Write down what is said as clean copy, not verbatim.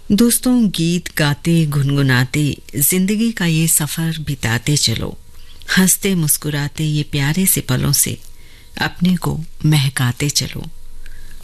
दोस्तों, गीत गाते गुनगुनाते जिंदगी का ये सफर बिताते चलो, हंसते मुस्कुराते ये प्यारे से पलों से अपने को महकाते चलो।